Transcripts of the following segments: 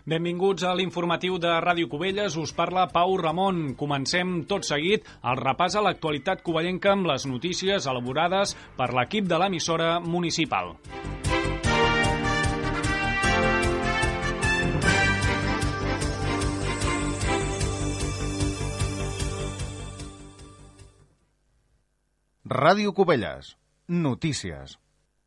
Benvinguts a l'informatiu de Ràdio Cubelles. Us parla Pau Ramon. Comencem tot seguit el repàs a l'actualitat covellenca amb les notícies elaborades per l'equip de l'emissora municipal. Ràdio Cubelles. Notícies.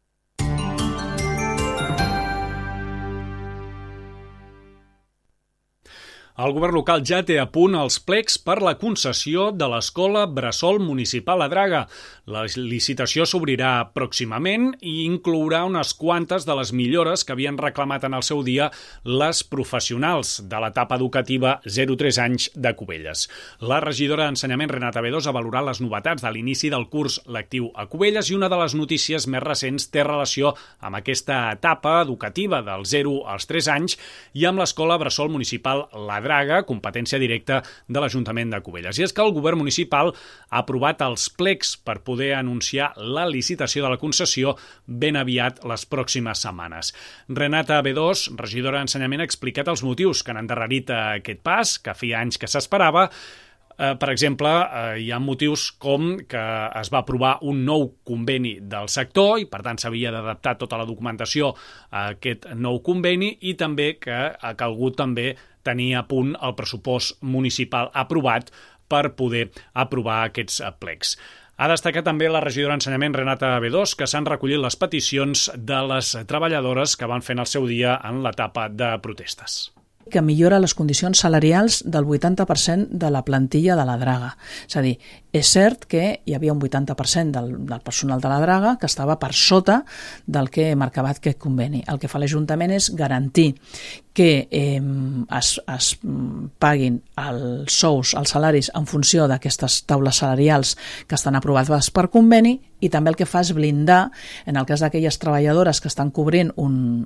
El govern local ja té a punt els plecs per la concessió de l'escola bressol municipal a Draga. La licitació s'obrirà pròximament i inclourà unes quantes de les millores que havien reclamat en el seu dia les professionals de l'etapa educativa 0-3 anys de Cubelles. La regidora d'Ensenyament, Renata Bedós, ha valorat les novetats de l'inici del curs lectiu a Cubelles i una de les notícies més recents té relació amb aquesta etapa educativa dels 0 als 3 anys i amb l'escola bressol municipal La Draga, competència directa de l'Ajuntament de Cubelles. I és que el govern municipal ha aprovat els plecs per poder anunciar la licitació de la concessió ben aviat les pròximes setmanes. Renata Bedós, regidora d'Ensenyament, ha explicat els motius que han endarrerit aquest pas, que feia anys que s'esperava. Per exemple, hi ha motius com que es va aprovar un nou conveni del sector i, per tant, s'havia d'adaptar tota la documentació a aquest nou conveni i també que ha calgut també tenir a punt el pressupost municipal aprovat per poder aprovar aquests plecs. Ha destacat també la regidora d'Ensenyament, Renata Bedós, que s'han recollit les peticions de les treballadores que van fer en el seu dia en l'etapa de protestes. Que millora les condicions salarials del 80% de la plantilla de la Draga. És a dir, és cert que hi havia un 80% del personal de la Draga que estava per sota del que marcava aquest conveni. El que fa l'Ajuntament és garantir que es paguin els sous, els salaris, en funció d'aquestes taules salarials que estan aprovades per conveni, i també el que fa és blindar, en el cas d'aquelles treballadores que estan cobrant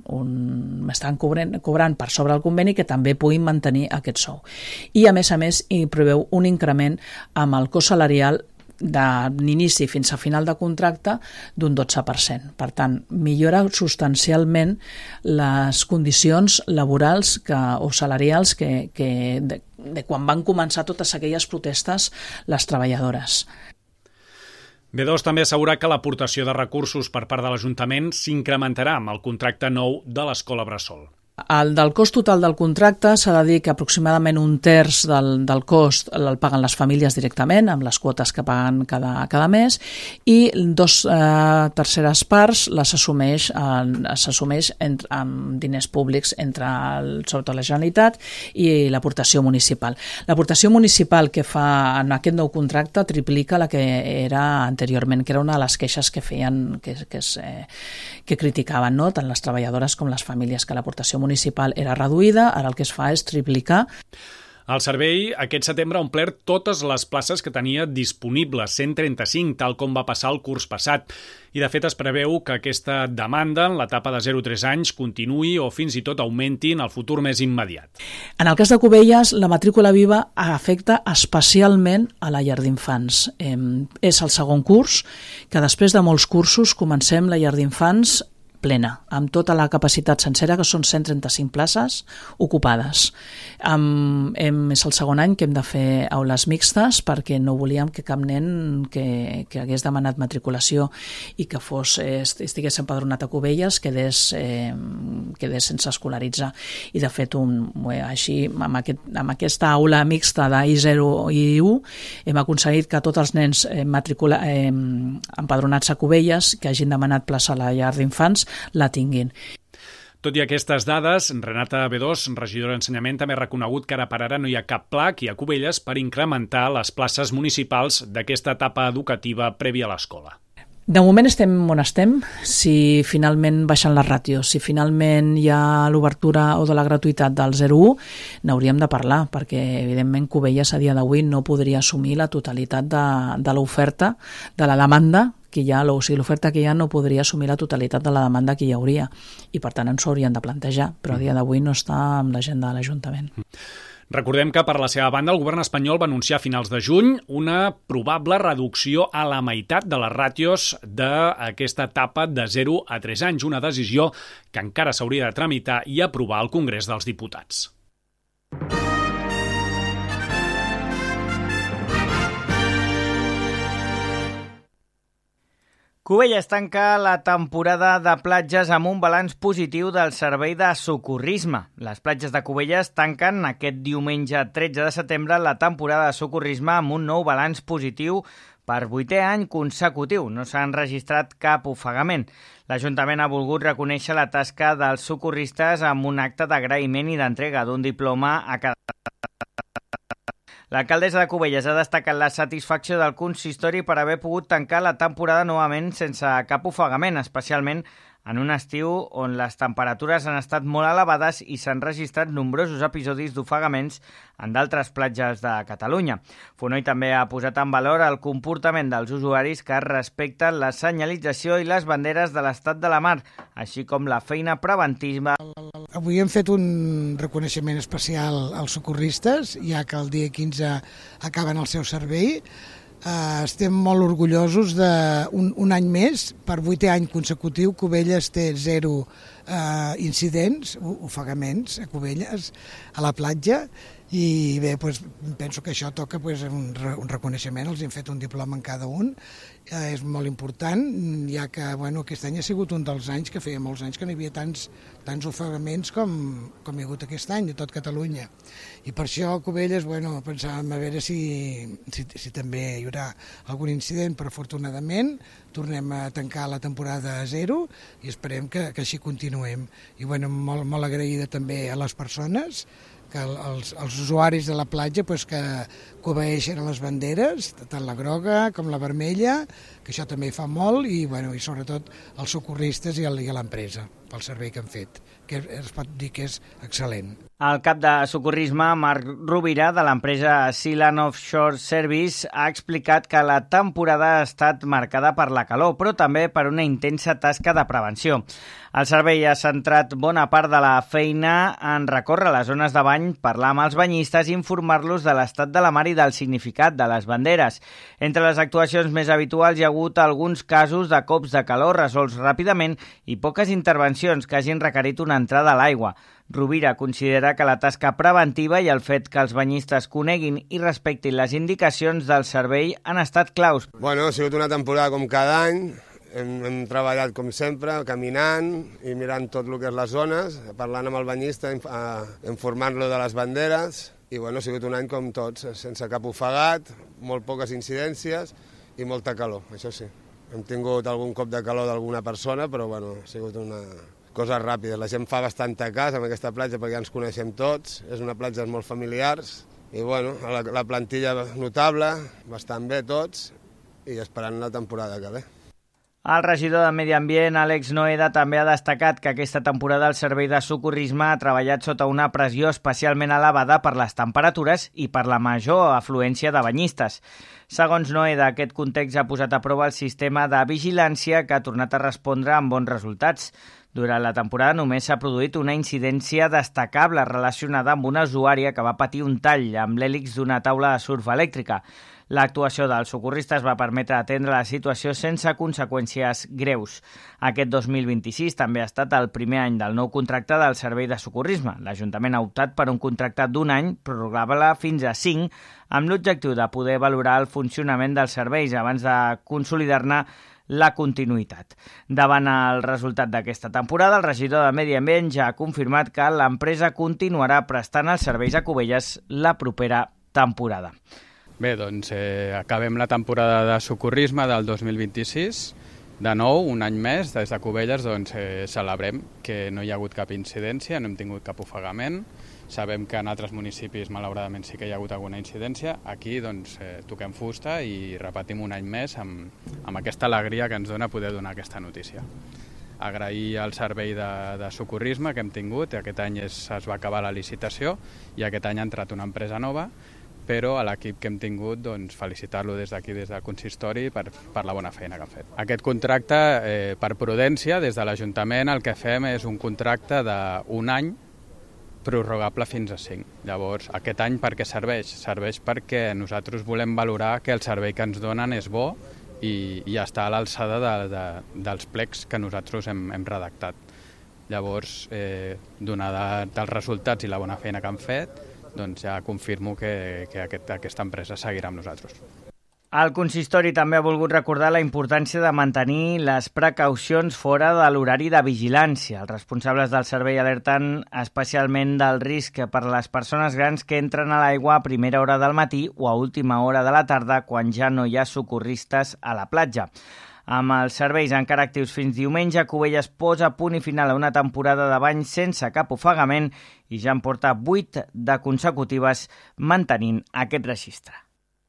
per sobre el conveni, que també puguin mantenir aquest sou. I a més, hi preveu un increment amb el cost salarial d'inici fins a final de contracte d'un 12%. Per tant, millora substancialment les condicions laborals o salarials de quan van començar totes aquelles protestes les treballadores. Bedós també assegura que l'aportació de recursos per part de l'Ajuntament s'incrementarà amb el contracte nou de l'escola bressol. El del cost total del contracte s'ha de dir que aproximadament un terç del cost el paguen les famílies directament, amb les quotes que paguen cada mes, i 2 terceres parts s'assumeix amb diners públics sobretot la Generalitat i l'aportació municipal. L'aportació municipal que fa en aquest nou contracte triplica la que era anteriorment, que era una de les queixes que feien, que criticaven, no? Tant les treballadores com les famílies, que l'aportació municipal era reduïda. Ara el que es fa és triplicar. El servei aquest setembre ha omplert totes les places que tenia disponibles, 135, tal com va passar el curs passat. I de fet es preveu que aquesta demanda en l'etapa de 0-3 anys continuï o fins i tot augmenti en el futur més immediat. En el cas de Cubelles, la matrícula viva afecta especialment a la llar d'infants. És el segon curs, que després de molts cursos comencem la llar d'infants plena, amb tota la capacitat sencera, que són 135 places ocupades. És el segon any que hem de fer aules mixtes perquè no volíem que cap nen que hagués demanat matriculació i que estigués empadronat a Cubelles quedés sense escolaritzar. I de fet, així, amb aquesta aula mixta d'I0 i I1 hem aconseguit que tots els nens empadronats a Cubelles que hagin demanat plaça a la llar d'infants la tinguin. Tot i aquestes dades, Renata Bedós, regidora d'Ensenyament, també ha reconegut que ara per ara no hi ha cap pla aquí a Cubelles per incrementar les places municipals d'aquesta etapa educativa prèvia a l'escola. De moment estem on estem. Si finalment baixen les ràtios, si finalment hi ha l'obertura o de la gratuïtat del 0-1, n'hauríem de parlar, perquè evidentment Cubelles a dia d'avui no podria assumir la totalitat de l'oferta, de la demanda que hi ha, o sigui, l'oferta que hi ha no podria assumir la totalitat de la demanda que hi hauria, i per tant ens ho haurien de plantejar, però a dia d'avui no està en l'agenda de l'Ajuntament. Recordem que, per la seva banda, el govern espanyol va anunciar a finals de juny una probable reducció a la meitat de les ràtios d'aquesta etapa de 0 a 3 anys, una decisió que encara s'hauria de tramitar i aprovar al Congrés dels Diputats. Cubelles tanca la temporada de platges amb un balanç positiu del servei de socorrisme. Les platges de Cubelles tanquen aquest diumenge 13 de setembre la temporada de socorrisme amb un nou balanç positiu per 8è any consecutiu. No s'ha enregistrat cap ofegament. L'Ajuntament ha volgut reconèixer la tasca dels socorristes amb un acte d'agraïment i d'entrega d'un diploma a cada. L'alcaldessa de Cubelles ha destacat la satisfacció del consistori per haver pogut tancar la temporada novament sense cap ofegament, especialment en un estiu on les temperatures han estat molt elevades i s'han registrat nombrosos episodis d'ofegaments en d'altres platges de Catalunya. Fonoll també ha posat en valor el comportament dels usuaris que respecten la senyalització i les banderes de l'estat de la mar, així com la feina preventiva. Avui hem fet un reconeixement especial als socorristes, ja que el dia 15 acaben el seu servei. Estem molt orgullosos d'un any més, per 8è any consecutiu, Cubelles té 0 incidents, ofegaments a Cubelles, a la platja, i bé, doncs, penso que això toca un reconeixement, els hem fet un diploma en cada un, és molt important, ja que aquest any ha sigut un dels anys que feia molts anys que no hi havia tants ofegaments com hi ha hagut aquest any de tot Catalunya. I per això a Cubelles pensàvem a veure si també hi haurà algun incident, però afortunadament tornem a tancar la temporada a 0 i esperem que així continuem. I molt agraïda també a les persones, que els usuaris de la platja que obeeixen a les banderes, tant la groga com la vermella, que això també fa molt, i sobretot els socorristes i a l'empresa pel servei que han fet, que es pot dir que és excel·lent. El cap de socorrisme, Marc Rovira, de l'empresa Sealand Offshore Service, ha explicat que la temporada ha estat marcada per la calor, però també per una intensa tasca de prevenció. El servei ha centrat bona part de la feina en recórrer les zones de bany, parlar amb els banyistes i informar-los de l'estat de la mar i del significat de les banderes. Entre les actuacions més habituals hi ha hagut alguns casos de cops de calor resolts ràpidament i poques intervencions que hagin requerit una entrada a l'aigua. Rovira considera que la tasca preventiva i el fet que els banyistes coneguin i respectin les indicacions del servei han estat claus. Ha sigut una temporada com cada any. Hem treballat com sempre, caminant i mirant tot el que és les zones, parlant amb el banyista, informant-lo de les banderes. I ha sigut un any com tots, sense cap ofegat, molt poques incidències i molta calor, això sí. Hem tingut algun cop de calor d'alguna persona, però ha sigut una cosa ràpida. La gent fa bastant cas amb aquesta platja perquè ja ens coneixem tots, és una platja molt familiars i la plantilla notable, bastant bé tots i esperant la temporada que ve. El regidor de Medi Ambient, Àlex Noeda, també ha destacat que aquesta temporada el servei de socorrisme ha treballat sota una pressió especialment elevada per les temperatures i per la major afluència de banyistes. Segons Noeda, aquest context ha posat a prova el sistema de vigilància que ha tornat a respondre amb bons resultats. Durant la temporada només s'ha produït una incidència destacable relacionada amb una usuària que va patir un tall amb l'hèlix d'una taula de surf elèctrica. L'actuació dels socorristes va permetre atendre la situació sense conseqüències greus. Aquest 2026 també ha estat el primer any del nou contracte del servei de socorrisme. L'Ajuntament ha optat per un contracte d'un any, prorrogable fins a 5, amb l'objectiu de poder valorar el funcionament dels serveis abans de consolidar-ne la continuïtat. Davant el resultat d'aquesta temporada, el regidor de Medi Ambient ja ha confirmat que l'empresa continuarà prestant els serveis a Cubelles la propera temporada. Bé, doncs acabem la temporada de socorrisme del 2026. De nou, un any més, des de Cubelles, celebrem que no hi ha hagut cap incidència, no hem tingut cap ofegament. Sabem que en altres municipis, malauradament, sí que hi ha hagut alguna incidència. Aquí, toquem fusta i repetim un any més amb aquesta alegria que ens dona poder donar aquesta notícia. Agrair el servei de socorrisme que hem tingut. Aquest any es va acabar la licitació i aquest any ha entrat una empresa nova, però a l'equip que hem tingut felicitar-lo des d'aquí, des del consistori, per la bona feina que han fet. Aquest contracte, per prudència, des de l'Ajuntament el que fem és un contracte d'un any prorrogable fins a 5. Llavors, aquest any per què serveix? Serveix perquè nosaltres volem valorar que el servei que ens donen és bo i ja està a l'alçada dels plecs que nosaltres hem redactat. Llavors, donada els resultats i la bona feina que han fet, doncs ja confirmo que aquesta empresa seguirà amb nosaltres. El consistori també ha volgut recordar la importància de mantenir les precaucions fora de l'horari de vigilància. Els responsables del servei alerten especialment del risc per a les persones grans que entren a l'aigua a primera hora del matí o a última hora de la tarda quan ja no hi ha socorristes a la platja. Amb els serveis encara actius fins diumenge, Cubelles posa punt i final a una temporada de bany sense cap ofegament i ja en porta 8 de consecutives mantenint aquest registre.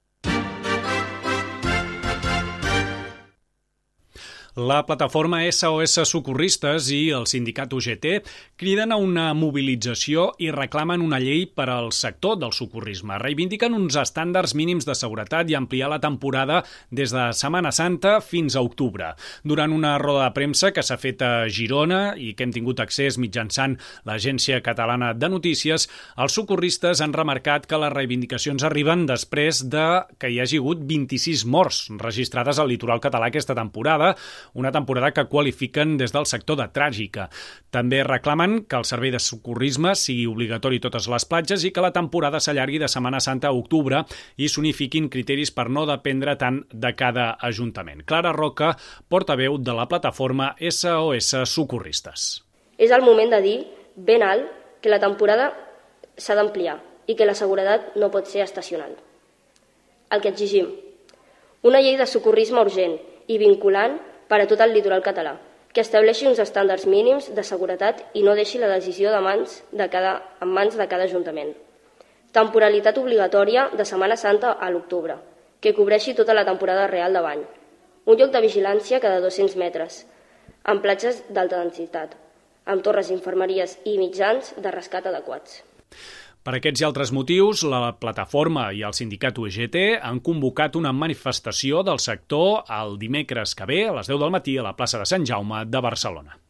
La plataforma SOS Socorristes i el sindicat UGT criden a una mobilització i reclamen una llei per al sector del socorrisme. Reivindiquen uns estàndards mínims de seguretat i ampliar la temporada des de Setmana Santa fins a octubre. Durant una roda de premsa que s'ha fet a Girona i que hem tingut accés mitjançant l'Agència Catalana de Notícies, els socorristes han remarcat que les reivindicacions arriben després de que hi hagi hagut 26 morts registrades al litoral català aquesta temporada, una temporada que qualifiquen des del sector de tràgica. També reclamen que el servei de socorrisme sigui obligatori a totes les platges i que la temporada s'allargui de Setmana Santa a octubre i s'unifiquin criteris per no dependre tant de cada ajuntament. Clara Roca, portaveu de la plataforma SOS Socorristes. És el moment de dir ben alt que la temporada s'ha d'ampliar i que la seguretat no pot ser estacional. El que exigim, una llei de socorrisme urgent i vinculant per a tot el litoral català, que estableixi uns estàndards mínims de seguretat i no deixi la decisió en mans de cada ajuntament. Temporalitat obligatòria de Setmana Santa a l'octubre, que cobreixi tota la temporada real de bany. Un lloc de vigilància cada 200 metres, amb platges d'alta densitat, amb torres d'infermeries i mitjans de rescat adequats. Per aquests i altres motius, la plataforma i el sindicat UGT han convocat una manifestació del sector el dimecres que ve a les 10 del matí a la plaça de Sant Jaume de Barcelona.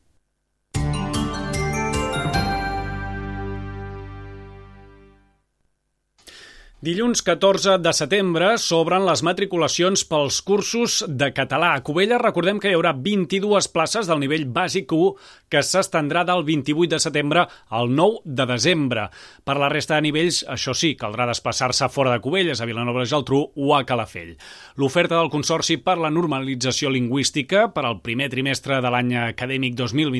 Dilluns 14 de setembre s'obren les matriculacions pels cursos de català. A Cubelles recordem que hi haurà 22 places del nivell bàsic 1 que s'estendrà del 28 de setembre al 9 de desembre. Per la resta de nivells, això sí, caldrà desplaçar-se fora de Cubelles, a Vilanova i la Geltrú o a Calafell. L'oferta del Consorci per la Normalització Lingüística per al primer trimestre de l'any acadèmic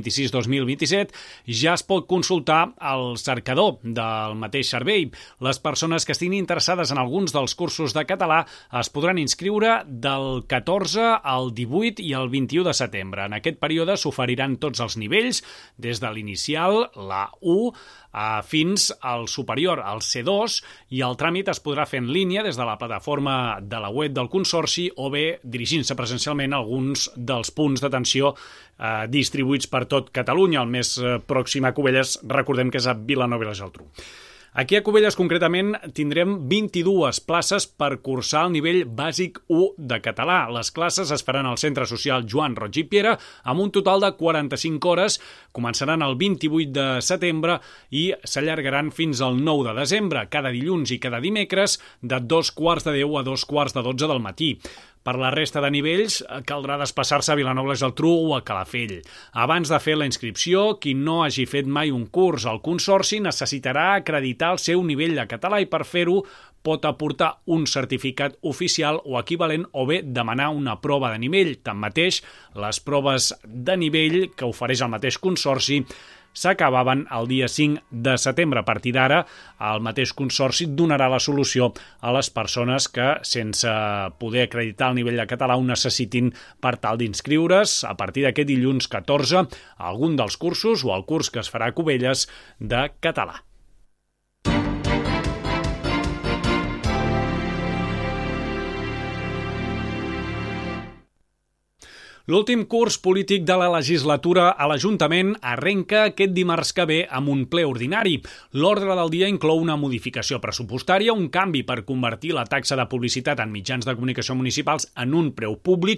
2026-2027 ja es pot consultar al cercador del mateix servei. Les persones que estiguin interessades en alguns dels cursos de català es podran inscriure del 14 al 18 i el 21 de setembre. En aquest període s'oferiran tots els nivells, des de l'inicial, la 1, fins al superior, al C2, i el tràmit es podrà fer en línia des de la plataforma de la web del Consorci o bé dirigint-se presencialment a alguns dels punts d'atenció distribuïts per tot Catalunya. El més pròxim a Cubelles, recordem que és a Vilanova i la Geltrú. Aquí a Cubelles, concretament, tindrem 22 places per cursar el nivell bàsic 1 de català. Les classes es faran al Centre Social Joan Roig i Piera amb un total de 45 hores. Començaran el 28 de setembre i s'allargaran fins al 9 de desembre, cada dilluns i cada dimecres, de 2:45 a 2:45 del matí. Per la resta de nivells, caldrà desplaçar-se a Vilanova i la Geltrú o a Calafell. Abans de fer la inscripció, qui no hagi fet mai un curs al Consorci necessitarà acreditar el seu nivell de català i per fer-ho pot aportar un certificat oficial o equivalent o bé demanar una prova de nivell. Tanmateix, les proves de nivell que ofereix el mateix Consorci s'acabaven el dia 5 de setembre. A partir d'ara, el mateix Consorci donarà la solució a les persones que, sense poder acreditar el nivell de català, ho necessitin per tal d'inscriure's a partir d'aquest dilluns 14 a algun dels cursos o al curs que es farà a Cubelles de català. L'últim curs polític de la legislatura a l'Ajuntament arrenca aquest dimarts que ve amb un ple ordinari. L'ordre del dia inclou una modificació pressupostària, un canvi per convertir la taxa de publicitat en mitjans de comunicació municipals en un preu públic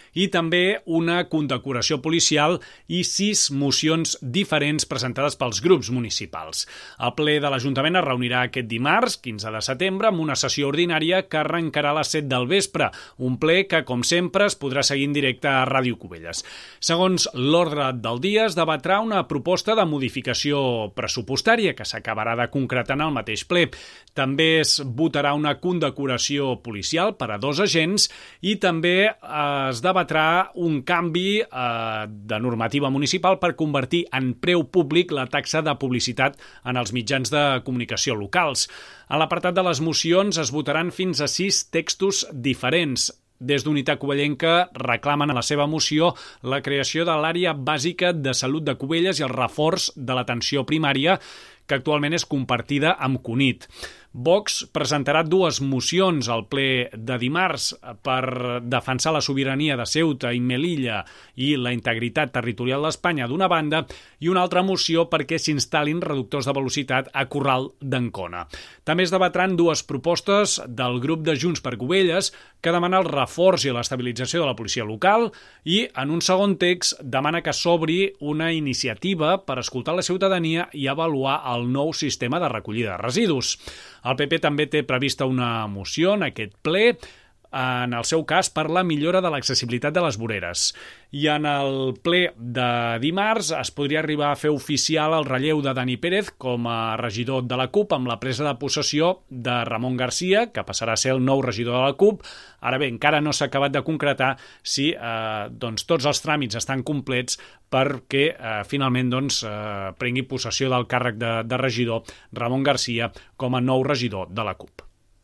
i també una condecoració policial i 6 mocions diferents presentades pels grups municipals. El ple de l'Ajuntament es reunirà aquest dimarts, 15 de setembre, amb una sessió ordinària que arrencarà a les 7 del vespre, un ple que, com sempre, es podrà seguir en directe a Ràdio Cubelles. Segons l'ordre del dia, es debatrà una proposta de modificació pressupostària que s'acabarà de concretar en el mateix ple. També es votarà una condecoració policial per a 2 agents i també es debatrà un canvi de normativa municipal per convertir en preu públic la taxa de publicitat en els mitjans de comunicació locals. A l'apartat de les mocions es votaran fins a 6 textos diferents. Des d'Unitat Covellenca reclamen a la seva moció la creació de l'àrea bàsica de salut de Cubelles i el reforç de l'atenció primària, que actualment és compartida amb Cunit. Vox presentarà 2 mocions al ple de dimarts per defensar la sobirania de Ceuta i Melilla i la integritat territorial d'Espanya d'una banda i una altra moció perquè s'instal·lin reductors de velocitat a Corral d'Ancona. També es debatran 2 propostes del grup de Junts per Cubelles que demana el reforç i l'estabilització de la policia local i, en un segon text, demana que s'obri una iniciativa per escoltar la ciutadania i avaluar el nou sistema de recollida de residus. El PP també té prevista una moció en aquest ple, en el seu cas per la millora de l'accessibilitat de les voreres. I en el ple de dimarts es podria arribar a fer oficial el relleu de Dani Pérez com a regidor de la CUP amb la presa de possessió de Ramon Garcia, que passarà a ser el nou regidor de la CUP. Ara bé, encara no s'ha acabat de concretar si tots els tràmits estan complets perquè finalment prengui possessió del càrrec de regidor Ramon Garcia com a nou regidor de la CUP.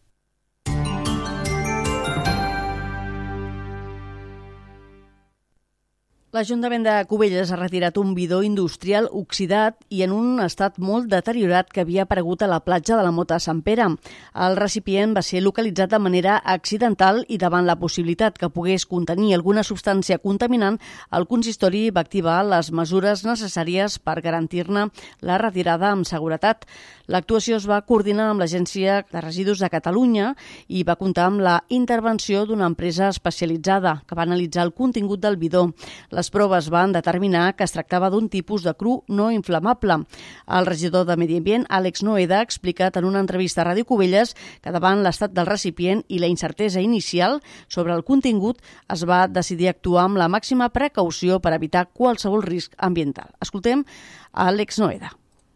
L'Ajuntament de Cubelles ha retirat un bidó industrial oxidat i en un estat molt deteriorat que havia aparegut a la platja de la Mota Sant Pere. El recipient va ser localitzat de manera accidental i davant la possibilitat que pogués contenir alguna substància contaminant, el consistori va activar les mesures necessàries per garantir-ne la retirada amb seguretat. L'actuació es va coordinar amb l'Agència de Residus de Catalunya i va comptar amb la intervenció d'una empresa especialitzada que va analitzar el contingut del bidó. Les proves van determinar que es tractava d'un tipus de cru no inflamable. El regidor de Medi Ambient, Àlex Noeda, ha explicat en una entrevista a Ràdio Cubelles que davant l'estat del recipient i la incertesa inicial sobre el contingut es va decidir actuar amb la màxima precaució per evitar qualsevol risc ambiental. Escoltem a Àlex Noeda.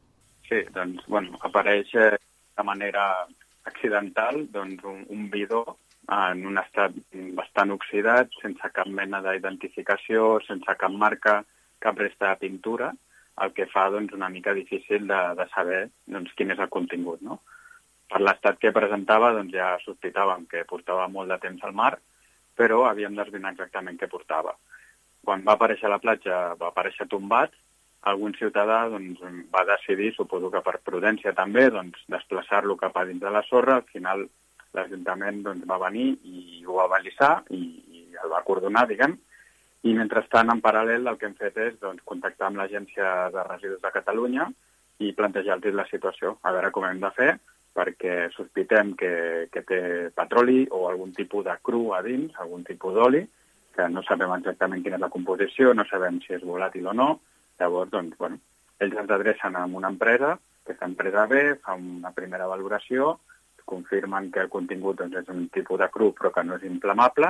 Sí, apareix de manera accidental un bidó en un estat bastant oxidat, sense cap mena d'identificació, sense cap marca, cap resta de pintura, el que fa una mica difícil de saber quin és el contingut. No? Per l'estat que presentava ja sospitàvem que portava molt de temps al mar, però havíem d'esbrinar exactament què portava. Quan va aparèixer a la platja, va aparèixer tombat, algun ciutadà va decidir, suposo que per prudència també, desplaçar-lo cap a dins de la sorra. Al final l'Ajuntament va venir i ho va balisar i el va acordonar, diguem, i mentrestant, en paral·lel, el que hem fet és contactar amb l'Agència de Residus de Catalunya i plantejar-los la situació, a veure com hem de fer, perquè sospitem que té petroli o algun tipus de cru a dins, algun tipus d'oli, que no sabem exactament quina és la composició, no sabem si és volàtil o no. Llavors, ells ens adrecen a una empresa, aquesta empresa ve, fa una primera valoració, confirmen que el contingut és un tipus de cru però que no és inflamable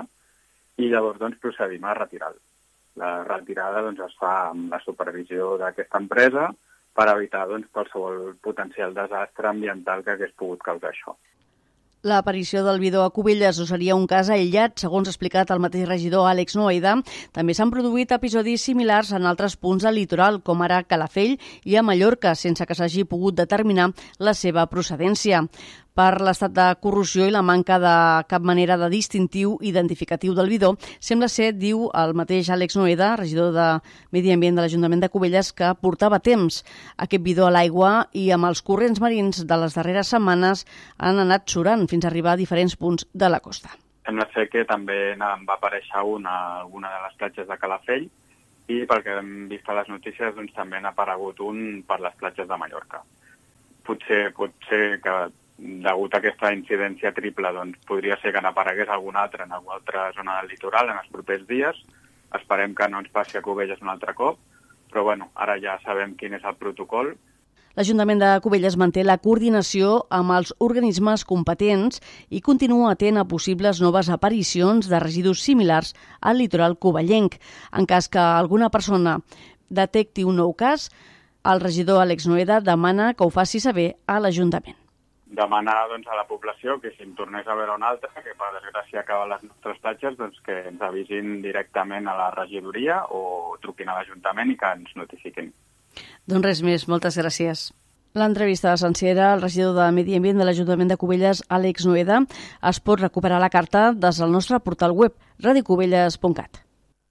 i llavors procedim a retirar-lo. La retirada es fa amb la supervisió d'aquesta empresa per evitar qualsevol potencial desastre ambiental que hagués pogut causar això. L'aparició del bidó a Cubelles no seria un cas aïllat, segons ha explicat el mateix regidor Àlex Noeda. També s'han produït episodis similars en altres punts del litoral, com ara a Calafell i a Mallorca, sense que s'hagi pogut determinar la seva procedència. Per l'estat de corrosió i la manca de cap manera de distintiu identificatiu del bidó, sembla ser, diu el mateix Àlex Noeda, regidor de Medi Ambient de l'Ajuntament de Cubelles, que portava temps. Aquest bidó a l'aigua i amb els corrents marins de les darreres setmanes han anat surant fins a arribar a diferents punts de la costa. Sembla ser que també va aparèixer alguna de les platges de Calafell i pel que hem vist a les notícies també n'ha aparegut un per les platges de Mallorca. Potser que degut a aquesta incidència triple, doncs podria ser que n'aparegués alguna altra en alguna altra zona del litoral en els propers dies. Esperem que no ens passi a Cubelles un altre cop, però bueno, ara ja sabem quin és el protocol. L'Ajuntament de Cubelles manté la coordinació amb els organismes competents i continua atent a possibles noves aparicions de residus similars al litoral covellenc. En cas que alguna persona detecti un nou cas, el regidor Àlex Noeda demana que ho faci saber a l'Ajuntament. Demanar doncs, a la població que si en tornés a veure un altre, que per desgràcia acaba a les nostres platges, doncs, que ens avisin directament a la regidoria o truquin a l'Ajuntament i que ens notifiquin. Doncs res més, moltes gràcies. L'entrevista sencera al regidor de Medi Ambient de l'Ajuntament de Cubelles, Àlex Noeda, es pot recuperar a la carta des del nostre portal web radiocubelles.cat.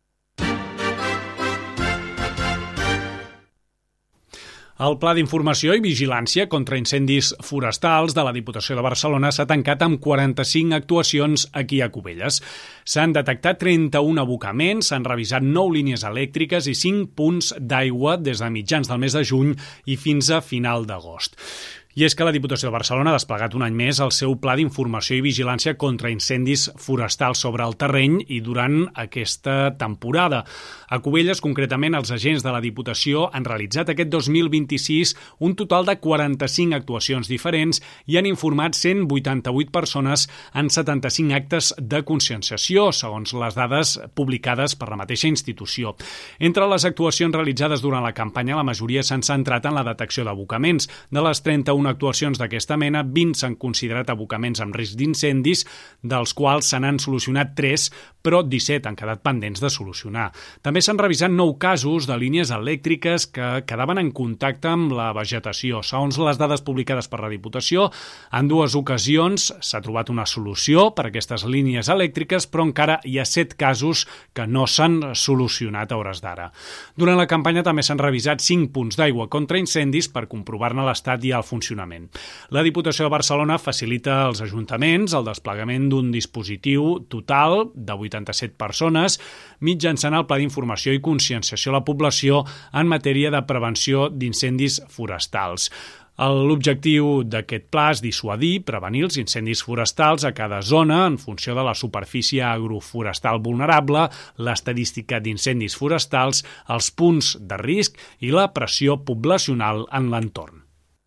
El Pla d'Informació i Vigilància contra Incendis Forestals de la Diputació de Barcelona s'ha tancat amb 45 actuacions aquí a Cubelles. S'han detectat 31 abocaments, s'han revisat 9 línies elèctriques i 5 punts d'aigua des de mitjans del mes de juny i fins a final d'agost. I és que la Diputació de Barcelona ha desplegat un any més el seu Pla d'Informació i Vigilància contra Incendis Forestals sobre el terreny i durant aquesta temporada. A Cubelles, concretament, els agents de la Diputació han realitzat aquest 2026 un total de 45 actuacions diferents i han informat 188 persones en 75 actes de conscienciació, segons les dades publicades per la mateixa institució. Entre les actuacions realitzades durant la campanya, la majoria s'han centrat en la detecció d'abocaments. De les 31 actuacions d'aquesta mena, 20 s'han considerat abocaments amb risc d'incendis, dels quals se n'han solucionat 3, però 17 han quedat pendents de solucionar. També s'han revisat 9 casos de línies elèctriques que quedaven en contacte amb la vegetació. Segons les dades publicades per la Diputació, en 2 ocasions s'ha trobat una solució per a aquestes línies elèctriques, però encara hi ha 7 casos que no s'han solucionat a hores d'ara. Durant la campanya també s'han revisat 5 punts d'aigua contra incendis per comprovar-ne l'estat i el funcionament. La Diputació de Barcelona facilita als ajuntaments el desplegament d'un dispositiu total de 87 persones mitjançant el Pla d'Informació i Conscienciació a la població en matèria de prevenció d'incendis forestals. L'objectiu d'aquest pla és dissuadir, prevenir els incendis forestals a cada zona en funció de la superfície agroforestal vulnerable, l'estadística d'incendis forestals, els punts de risc i la pressió poblacional en l'entorn.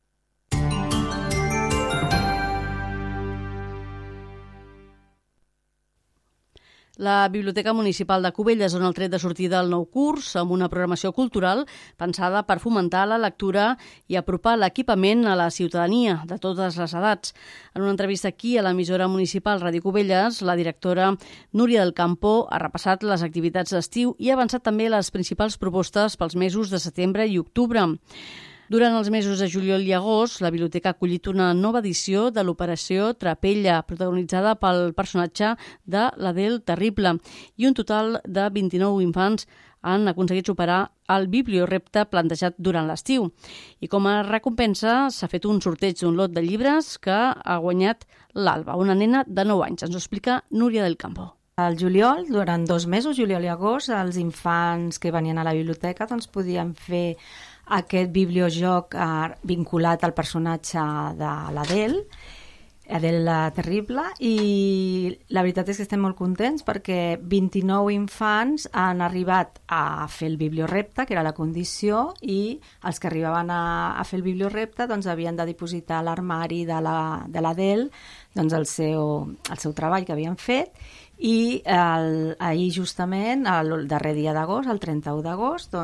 La Biblioteca Municipal de Cubelles dona el tret de sortida al nou curs amb una programació cultural pensada per fomentar la lectura i apropar l'equipament a la ciutadania de totes les edats. En una entrevista aquí a l'emissora municipal Ràdio Cubelles, la directora Núria del Campo ha repassat les activitats d'estiu i ha avançat també les principals propostes pels mesos de setembre i octubre. Durant els mesos de juliol i agost, la biblioteca ha acollit una nova edició de l'Operació Trapella, protagonitzada pel personatge de l'Adel Terrible, i un total de 29 infants han aconseguit superar el bibliorepte plantejat durant l'estiu. I com a recompensa s'ha fet un sorteig d'un lot de llibres que ha guanyat l'Alba, una nena de 9 anys. Ens ho explica Núria del Campo. Al juliol, durant 2 mesos, juliol i agost, els infants que venien a la biblioteca podien fer aquest bibliojoc vinculat al personatge de l'Adel, Adel Terrible, i la veritat és que estem molt contents perquè 29 infants han arribat a fer el bibliorepte, que era la condició, i els que arribaven a fer el bibliorepte havien de dipositar a l'armari de l'Adel el seu treball que havien fet. I ahir justament, el darrer dia d'agost, el 31 d'agost,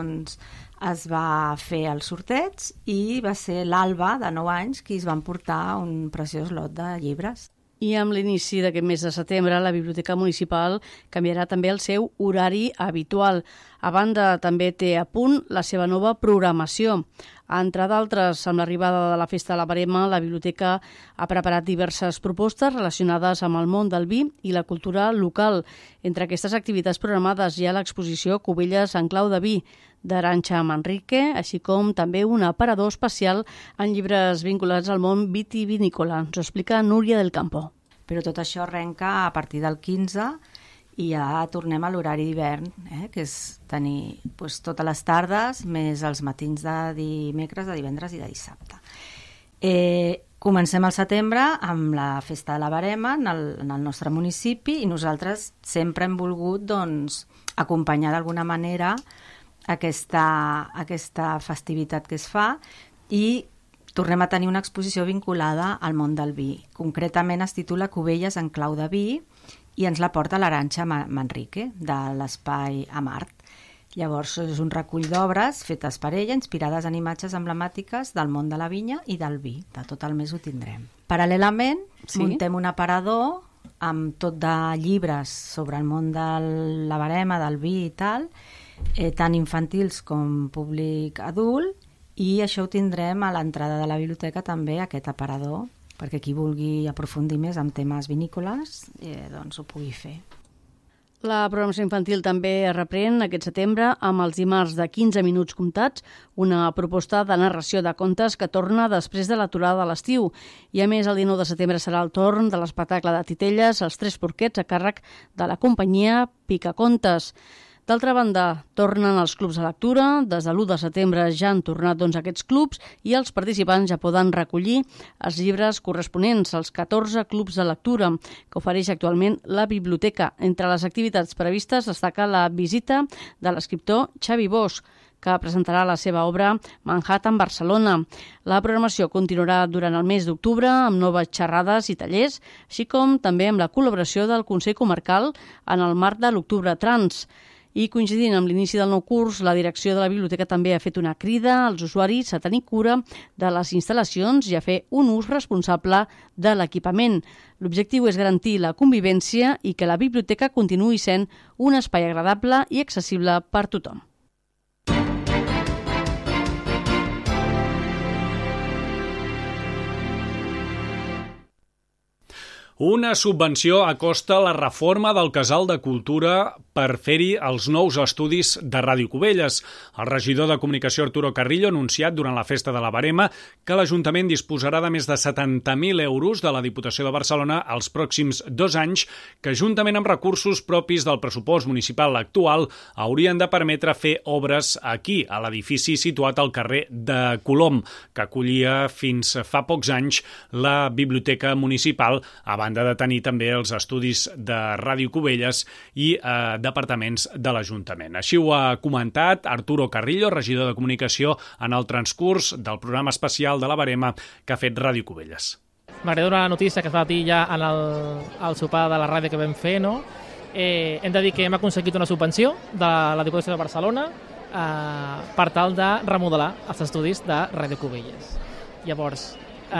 es va fer el sorteig i va ser l'Alba, de 9 anys, qui es va emportar un preciós lot de llibres. I amb l'inici d'aquest mes de setembre, la Biblioteca Municipal canviarà també el seu horari habitual. A banda, també té a punt la seva nova programació. Entre d'altres, amb l'arribada de la Festa de la Verema, la Biblioteca ha preparat diverses propostes relacionades amb el món del vi i la cultura local. Entre aquestes activitats programades hi ha l'exposició Cubelles en clau de vi, d'Arantxa Manrique, així com també un aparador especial en llibres vinculats al món vitivinícola. Ens ho explica Núria del Campo. Però tot això arrenca a partir del 15 i ja tornem a l'horari d'hivern, que és tenir totes les tardes més els matins de dimecres, de divendres i de dissabte. Comencem al setembre amb la festa de la Verema en el nostre municipi i nosaltres sempre hem volgut acompanyar d'alguna manera aquesta festivitat que es fa i tornem a tenir una exposició vinculada al món del vi. Concretament es titula Cubelles en clau de vi i ens la porta l'Arantxa Manrique de l'Espai Amart. Llavors és un recull d'obres fetes per ella, inspirades en imatges emblemàtiques del món de la vinya i del vi. De tot el mes ho tindrem. Paral·lelament, muntem un aparador amb tot de llibres sobre el món de la Verema, del vi i tal, tant infantils com públic adult, i això ho tindrem a l'entrada de la biblioteca també, aquest aparador, perquè qui vulgui aprofundir més en temes vinícoles doncs ho pugui fer. La programació infantil també es reprèn aquest setembre amb els dimarts de 15 minuts comptats, una proposta de narració de contes que torna després de l'aturada de l'estiu. I a més, el 19 de setembre serà el torn de l'espectacle de Titelles, Els Tres Porquets, a càrrec de la companyia Picacontes. D'altra banda, tornen els clubs de lectura. Des de l'1 de setembre ja han tornat aquests clubs i els participants ja poden recollir els llibres corresponents als 14 clubs de lectura que ofereix actualment la biblioteca. Entre les activitats previstes destaca la visita de l'escriptor Xavi Bosch, que presentarà la seva obra Manhattan, Barcelona. La programació continuarà durant el mes d'octubre amb noves xerrades i tallers, així com també amb la col·laboració del Consell Comarcal en el marc de l'Octubre Trans. I coincidint amb l'inici del nou curs, la direcció de la biblioteca també ha fet una crida als usuaris a tenir cura de les instal·lacions i a fer un ús responsable de l'equipament. L'objectiu és garantir la convivència i que la biblioteca continuï sent un espai agradable i accessible per tothom. Una subvenció acosta la reforma del Casal de Cultura per fer-hi els nous estudis de Ràdio Cubelles. El regidor de Comunicació, Arturo Carrillo, ha anunciat durant la festa de la Verema que l'Ajuntament disposarà de més de 70.000 euros de la Diputació de Barcelona els pròxims 2 anys, que juntament amb recursos propis del pressupost municipal actual haurien de permetre fer obres aquí, a l'edifici situat al carrer de Colom, que acollia fins fa pocs anys la Biblioteca Municipal, abans de tenir també els estudis de Ràdio Cubelles i departaments de l'Ajuntament. Així ho ha comentat Arturo Carrillo, regidor de Comunicació, en el transcurs del programa especial de la Verema que ha fet Ràdio Cubelles. M'agrada donar la notícia que fa a dir ja en el sopar de la ràdio que vam fer, no? Hem de dir que hem aconseguit una subvenció de la Diputació de Barcelona per tal de remodelar els estudis de Ràdio Cubelles. Llavors,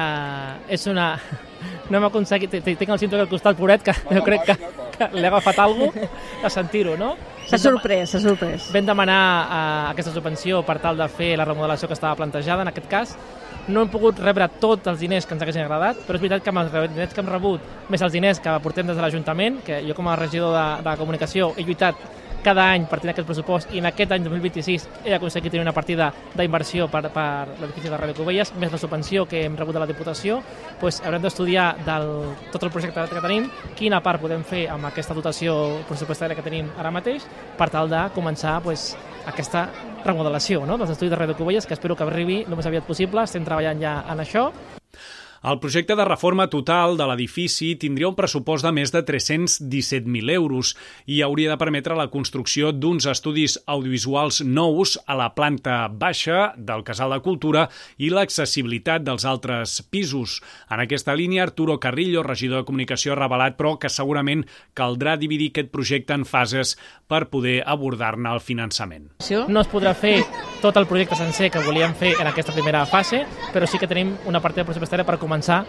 és una... No hem aconseguit... Tinc el cinturó al costat, pobret, que jo crec que l'he agafat alguna cosa de sentir-ho, no? S'ha sorprès. Vam demanar aquesta subvenció per tal de fer la remodelació que estava plantejada, en aquest cas. No hem pogut rebre tots els diners que ens haguessin agradat, però és veritat que amb els diners que hem rebut, més els diners que aportem des de l'Ajuntament, que jo com a regidor de Comunicació he lluitat cada any per tenir aquest pressupost i en aquest any 2026 he aconseguit tenir una partida d'inversió per l'edifici de Ràdio Cubelles, més la subvenció que hem rebut de la Diputació. Doncs haurem d'estudiar tot el projecte que tenim, quina part podem fer amb aquesta dotació pressupostària que tenim ara mateix per tal de començar aquesta remodelació dels estudis de Ràdio Cubelles, que espero que arribi el més aviat possible. Estem treballant ja en això. El projecte de reforma total de l'edifici tindria un pressupost de més de 317.000 euros i hauria de permetre la construcció d'uns estudis audiovisuals nous a la planta baixa del Casal de Cultura i l'accessibilitat dels altres pisos. En aquesta línia, Arturo Carrillo, regidor de Comunicació, ha revelat, però, que segurament caldrà dividir aquest projecte en fases per poder abordar-ne el finançament. No es podrà fer tot el projecte sencer que volíem fer en aquesta primera fase, però sí que tenim una partida pressupostària per començar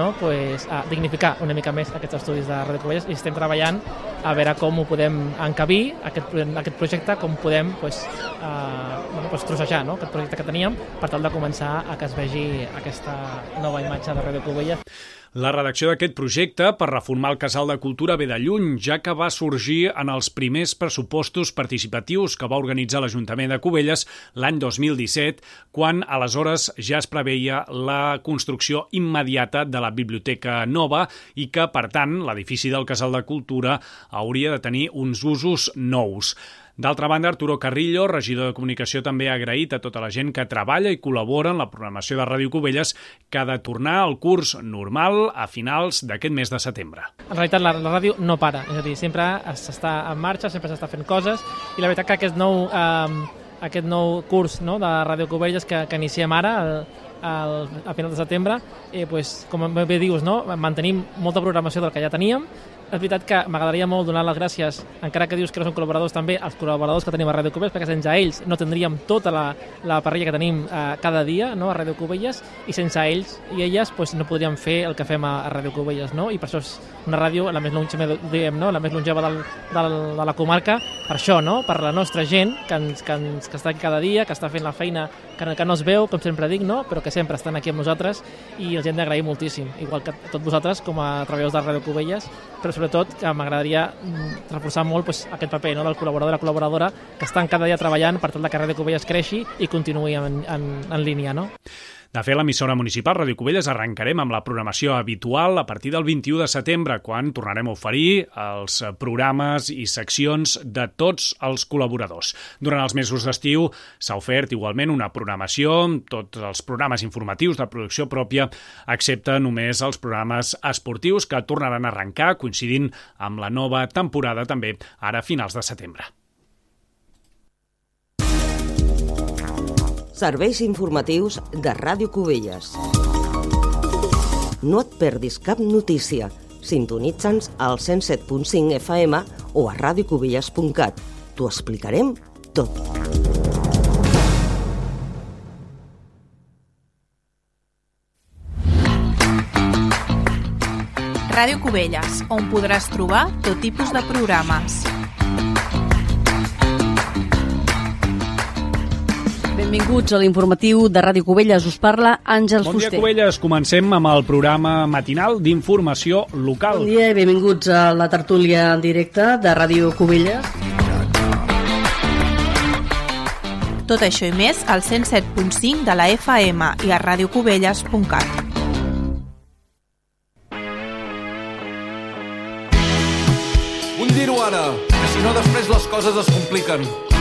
a dignificar una mica més aquests estudis de Ràdio Cubelles i estem treballant a veure com ho podem encabir, aquest projecte, com podem trossejar aquest projecte que teníem per tal de començar a que es vegi aquesta nova imatge de Ràdio Cubelles. La redacció d'aquest projecte per reformar el Casal de Cultura ve de lluny, ja que va sorgir en els primers pressupostos participatius que va organitzar l'Ajuntament de Cubelles l'any 2017, quan aleshores ja es preveia la construcció immediata de la biblioteca nova i que, per tant, l'edifici del Casal de Cultura hauria de tenir uns usos nous. D'altra banda, Arturo Carrillo, regidor de Comunicació, també ha agraït a tota la gent que treballa i col·labora en la programació de Ràdio Cubelles, que ha de tornar al curs normal a finals d'aquest mes de setembre. En realitat la ràdio no para, és a dir, sempre s'està en marxa, sempre s'està fent coses, i la veritat que aquest nou curs, no, de Ràdio Cubelles que iniciem ara, a final de setembre, com bé dius, no, mantenim molta programació del que ja teníem. És veritat que m'agradaria molt donar les gràcies, encara que dius que no són col·laboradors, també als col·laboradors que tenim a Ràdio Cubelles, perquè sense ells no tindríem tota la parrilla que tenim cada dia, no, a Ràdio Cubelles, i sense ells i elles no podríem fer el que fem a Ràdio Cubelles, no? I per això és una ràdio la més longeva de la comarca, per això, no? Per la nostra gent que està aquí cada dia, que està fent la feina que no es veu, com sempre dic, no? Però que sempre estan aquí amb nosaltres i els hem d'agrair moltíssim, igual que tots vosaltres com a treballadors de Ràdio Cubelles, però sobretot que m'agradaria reforçar molt aquest paper, no, del col·laborador i la col·laboradora que estan cada dia treballant per tal que Ràdio Cubelles creixi i continuï en línia, no? De fer l'emissora municipal Ràdio Cubelles arrencarem amb la programació habitual a partir del 21 de setembre, quan tornarem a oferir els programes i seccions de tots els col·laboradors. Durant els mesos d'estiu s'ha ofert igualment una programació, tots els programes informatius de producció pròpia, excepte només els programes esportius que tornaran a arrencar, coincidint amb la nova temporada també ara a finals de setembre. Serveis informatius de Ràdio Cubelles. No et perdis cap notícia. Sintonitza'ns al 107.5 FM o a radiocubelles.cat. T'ho explicarem tot. Ràdio Cubelles, on podràs trobar tot tipus de programes. Benvinguts a l'informatiu de Ràdio Cubelles. Us parla Àngels Fuster. Bon dia, Cubelles. Comencem amb el programa matinal d'informació local. Bon dia i benvinguts a la tertúlia en directe de Ràdio Cubelles. Tot això i més al 107.5 de la FM i a radiocubelles.cat. Vull dir-ho ara, que si no després les coses es compliquen.